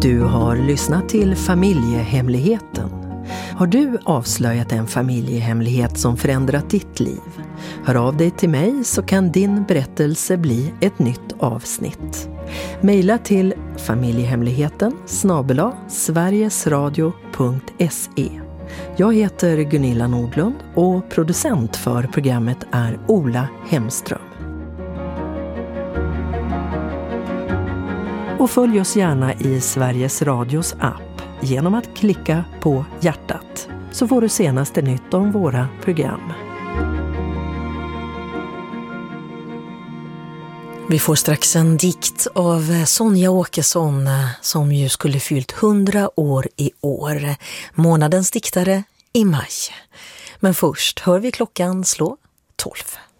Du har lyssnat till Familjehemligheten. Har du avslöjat en familjehemlighet som förändrat ditt liv? Hör av dig till mig så kan din berättelse bli ett nytt avsnitt. Maila till familjehemligheten@sverigesradio.se. Jag heter Gunilla Nordlund och producent för programmet är Ola Hemström. Och följ oss gärna i Sveriges Radios app genom att klicka på hjärtat, så får du senaste nytt om våra program. Vi får strax en dikt av Sonja Åkesson som ju skulle fyllt 100 år i år. Månadens diktare i maj. Men först hör vi klockan slå 12.